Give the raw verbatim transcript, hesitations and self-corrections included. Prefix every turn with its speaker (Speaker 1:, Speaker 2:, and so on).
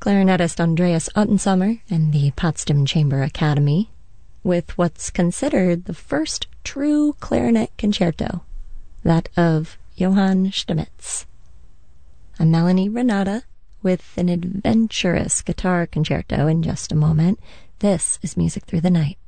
Speaker 1: clarinetist Andreas Ottensommer and the Potsdam Chamber Academy, with what's considered the first true clarinet concerto, that of Johann Stamitz. I'm Melanie Renata with an adventurous guitar concerto in just a moment. This is Music Through the Night.